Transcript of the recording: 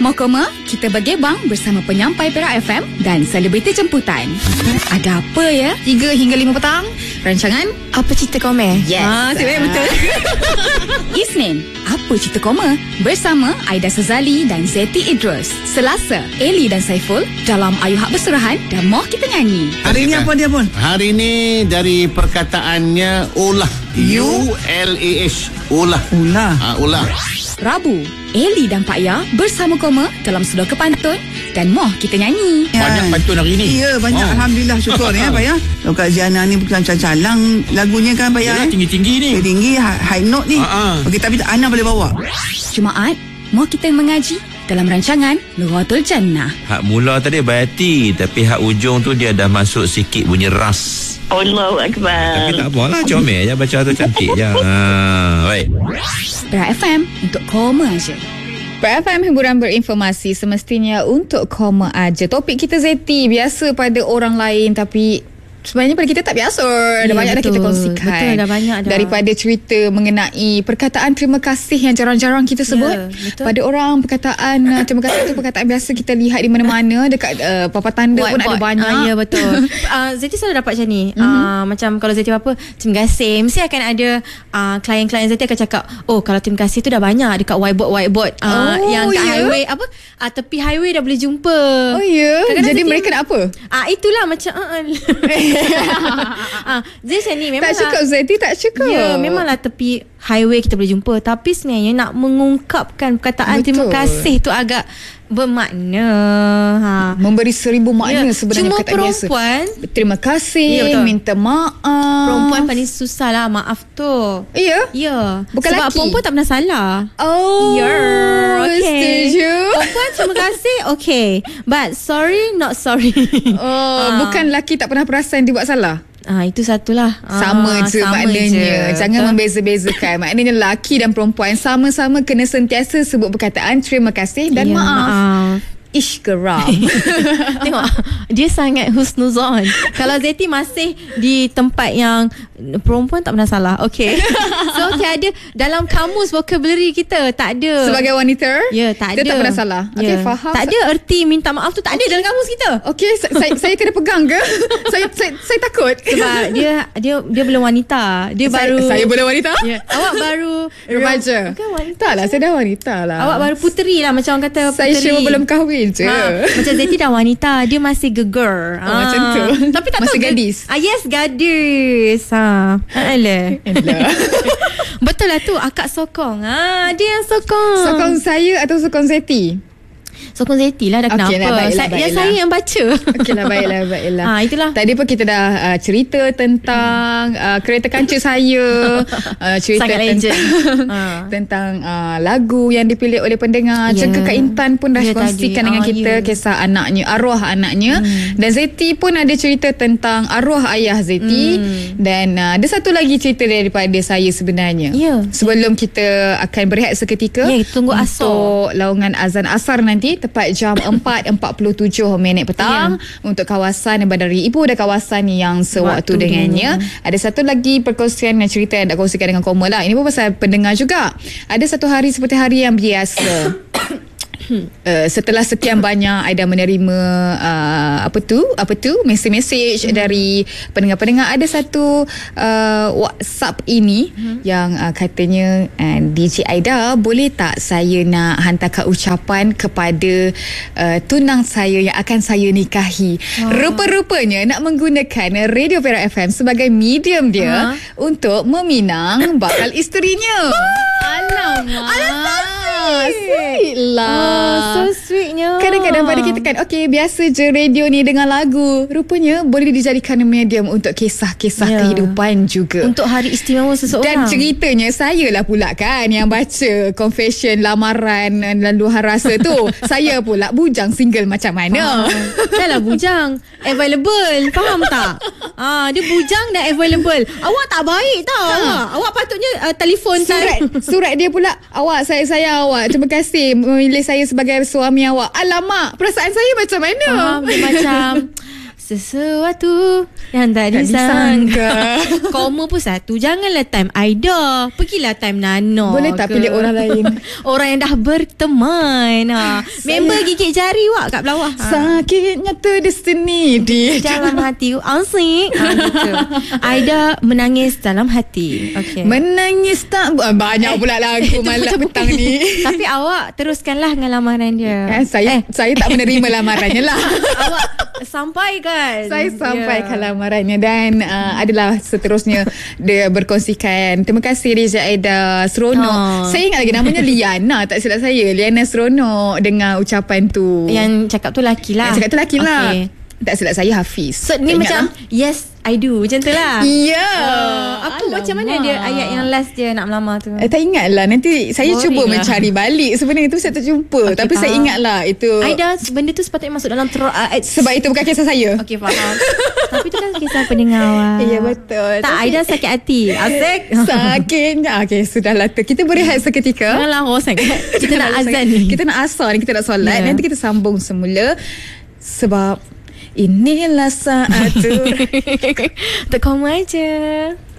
Mau koma, kita bergebang bersama penyampai Perak FM dan selebriti jemputan. Ada apa ya? 3 hingga 5 petang. Rancangan Apa Cerita Koma? Yes. Betul. Isnin, Apa Cerita Koma? Bersama Aida Sazali dan Zeti Idrus. Selasa, Eli dan Saiful dalam Ayu Hak Berserahan dan Moh Kita Nyanyi. Hari ni apa dia pun? Hari ni dari perkataannya ulah. U-L-A-H. Ulah. Ulah. Rabu, Eli dan Pak Ya bersama Koma dalam Sudoku Pantun dan Moh Kita Nyanyi. Banyak pantun hari ni. Ya, banyak. Alhamdulillah, syukur ya Pak Ya. Kak Ziana ni bukan calang lagunya kan Pak Ya. Tinggi-tinggi ni. Tinggi, high note ni. Okey, tapi Ana boleh bawa. Jumaat, Moh Kita Mengaji dalam rancangan Nuratul Jannah. Hak mula tadi berhati, tapi hak ujung tu dia dah masuk sikit bunyi ras. Allahu Akbar. Tapi tak apalah, comel je baca tu, cantik je. Baik. Perak FM untuk Koma aja. Perak FM, hiburan berinformasi semestinya untuk Koma aja. Topik kita Zeti biasa pada orang lain tapi sebenarnya pada kita tak biasa. Dah banyak dah kita kongsikan. Betul, dah banyak dah. Daripada cerita mengenai perkataan terima kasih yang jarang-jarang kita sebut. Pada orang, perkataan terima kasih itu perkataan biasa kita lihat di mana-mana. Dekat papan tanda pun ada banyak. Ya, betul. Zeti selalu dapat macam ni. Macam kalau Zeti apa, terima kasih. Mesti akan ada klien-klien Zeti akan cakap, oh kalau terima kasih tu dah banyak dekat whiteboard yang kat highway apa, tepi highway dah boleh jumpa. Oh ya. Jadi Zeti, mereka nak apa? Itulah macam Zee macam ni memang tak cukup Zeti, tak cukup. Ya, memanglah tepi highway kita boleh jumpa, tapi sebenarnya nak mengungkapkan perkataan terima kasih tu agak bermakna. Memberi 1000 makna sebenarnya. Cuma perkataan perempuan biasa. Terima kasih, minta maaf. Perempuan paling susah lah maaf tu. Ya. Bukan sebab laki. perempuan tak pernah salah. Okay. Setuju. Perempuan terima kasih, okay, but sorry not sorry. Bukan laki tak pernah perasan dia buat salah. Itu satulah. Sama je maknanya. Jangan membeza-bezakan. Maknanya laki dan perempuan sama-sama kena sentiasa sebut perkataan terima kasih dan maaf. Ish, geram. Tengok, dia sangat husnuzon. Kalau Zeti masih di tempat yang perempuan tak pernah salah. Okay. So tiada dalam kamus vocabulary kita, tak ada. Sebagai wanita, ya, tak ada. Dia tak pernah salah. Okay, faham. Tak ada erti minta maaf tu, tak ada dalam kamus kita. Okay, saya kena pegang ke? saya takut. Sebab dia belum wanita. Dia baru. Saya belum wanita? Ya. Awak baru remaja. Bukan wanita. Tak lah, saya dah wanita lah. Awak baru puteri lah, macam orang kata puteri. Saya cuma belum kahwin je. Macam Zeti dah wanita, dia masih geger. Macam tu. Tapi tak masih tahu gadis. Yes, gadis. Betul lah tu, akak sokong. Dia yang sokong. Sokong saya atau sokong Zeti? Sokong Zeti lah, dah kenapa. Baiklah. Saya yang baca. Okeylah, baiklah. Itulah. Tadi pun kita dah cerita tentang kereta kancil saya. Cerita tentang lagu yang dipilih oleh pendengar. Jengka Kak Intan pun dah kongsikan dengan kita kisah anaknya, arwah anaknya. Dan Zeti pun ada cerita tentang arwah ayah Zeti. Dan ada satu lagi cerita daripada saya sebenarnya. Sebelum kita akan berehat seketika, tunggu asar untuk laungan azan asar nanti tepat jam 4.47 minit petang untuk kawasan Bandari Ibu dan kawasan yang sewaktu dengannya. Ada satu lagi perkongsian dan cerita yang nak kongsikan dengan Koma lah. Ini pun pasal pendengar juga. Ada satu hari seperti hari yang biasa. Setelah sekian banyak Aida menerima mesej dari pendengar-pendengar, ada satu WhatsApp ini yang katanya, DJ Aida, boleh tak saya nak hantarkan ucapan kepada tunang saya yang akan saya nikahi. Rupa-rupanya nak menggunakan Radio Perak FM sebagai medium dia untuk meminang bakal isterinya. Alamak, sweet lah. So sweetnya. Kadang-kadang pada kita kan, okay, biasa je radio ni dengan lagu. Rupanya boleh dijadikan medium untuk kisah-kisah kehidupan juga. Untuk hari istimewa seseorang. Dan ceritanya saya lah pula kan yang baca confession, lamaran dan luahan rasa tu. Saya pula bujang single macam mana. Dah lah bujang, available. Faham tak? Dia bujang dan available. Awak tak baik tau. Awak patutnya telefon surat dia pula, awak, saya sayang awak, terima kasih memilih saya sebagai suami awak. Alamak, perasaan saya macam mana? Dia macam sesuatu yang tak disangka. Koma pun satu. Janganlah time Aida, pergilah time Nana. Boleh tak pilih orang lain? Orang yang dah berteman. Member gigit jari wak kat bawah. Sakitnya tu di sini di dalam hati asik. Gitu. Aida menangis dalam hati. Okay. Menangis tak banyak pula lagu malam petang ni. Tapi awak teruskanlah dengan lamaran dia. Saya tak menerima lamarannya lah. Awak sampaikan. Saya sampaikan lamarannya dan adalah seterusnya dia berkongsikan. Terima kasih Reza Aida seronok. Saya ingat lagi namanya Liana, tak silap saya. Liana seronok dengar ucapan tu. Yang cakap tu laki lah. Yang cakap tu laki lah. Tak silap saya Hafiz. So ni macam yes I do macam tu lah. Ya. Apa macam mana dia ayat yang last dia nak melamar tu? Tak ingat lah. Nanti saya Boring cuba lah. mencari balik. Sebenarnya itu saya tak jumpa. Tapi faham. saya ingat lah itu. Aida, benda tu sepatutnya masuk dalam sebab itu bukan kisah saya. Okey, faham. Tapi tu kan kisah pendengar awak. Ya, betul. Tak, Aida sakit hati. Asik. Sakitnya. Okey, sudahlah tu. Kita berehat seketika. Janganlah rosak. Kita nak azan ni. Kita nak asar ni. Kita nak solat. Nanti kita sambung semula. Sebab inilah saat tu. Untuk kamu aja.